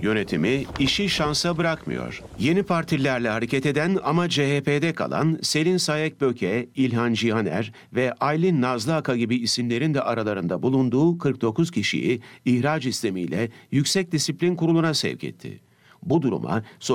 yönetimi işi şansa bırakmıyor. Yeni partilerle hareket eden ama CHP'de kalan Selin Sayek Böke, İlhan Cihaner ve Aylin Nazlı Aka gibi isimlerin de aralarında bulunduğu 49 kişiyi ihraç istemiyle Yüksek Disiplin Kurulu'na sevk etti. Bu duruma